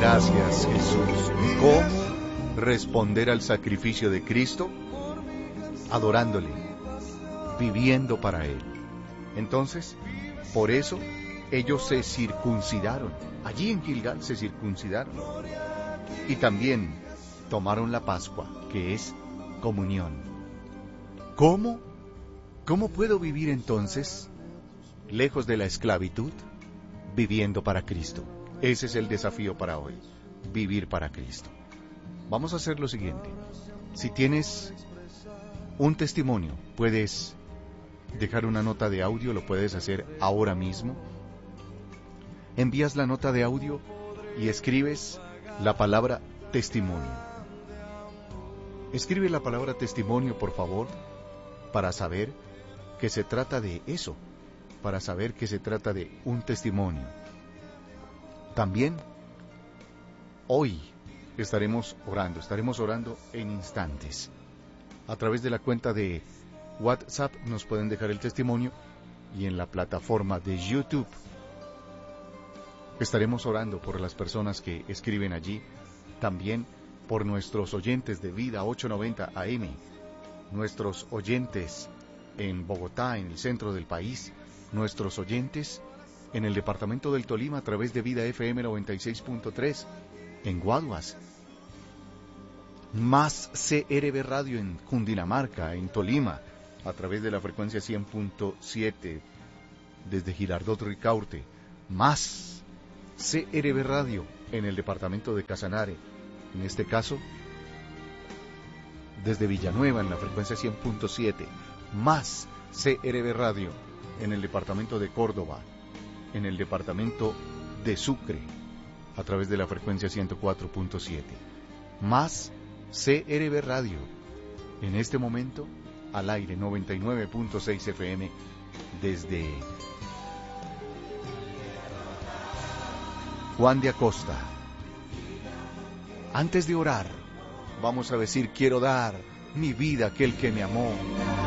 Gracias, Jesús. ¿Cómo responder al sacrificio de Cristo? Adorándole, viviendo para Él. Entonces, por eso, ellos se circuncidaron. Allí en Gilgal se circuncidaron. Y también tomaron la Pascua, que es comunión. ¿Cómo? ¿Cómo puedo vivir entonces, lejos de la esclavitud, viviendo para Cristo? Ese es el desafío para hoy, vivir para Cristo. Vamos a hacer lo siguiente. Si tienes un testimonio, puedes dejar una nota de audio, lo puedes hacer ahora mismo. Envías la nota de audio y escribes la palabra testimonio. Escribe la palabra testimonio, por favor, para saber que se trata de eso, para saber que se trata de un testimonio. También, hoy estaremos orando en instantes. A través de la cuenta de WhatsApp nos pueden dejar el testimonio y en la plataforma de YouTube estaremos orando por las personas que escriben allí, también por nuestros oyentes de Vida 890 AM, nuestros oyentes en Bogotá, en el centro del país, nuestros oyentes en el departamento del Tolima a través de Vida FM 96.3, en Guaduas, más CRB Radio en Cundinamarca, en Tolima, a través de la frecuencia 100.7, desde Girardot Ricaurte, más CRB Radio en el departamento de Casanare, en este caso, desde Villanueva en la frecuencia 100.7, más CRB Radio en el departamento de Córdoba, en el departamento de Sucre, a través de la frecuencia 104.7, más CRB Radio, en este momento, al aire 99.6 FM, desde Juan de Acosta. Antes de orar, vamos a decir: quiero dar mi vida a aquel que me amó.